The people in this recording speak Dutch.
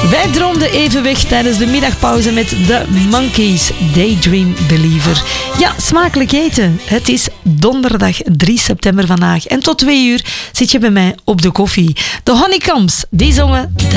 Wij droomden even weg tijdens de middagpauze met The Monkees, Daydream Believer. Ja, smakelijk eten. Het is donderdag 3 september vandaag. En tot 2 uur zit je bij mij op de koffie. De Honeycombs, die zongen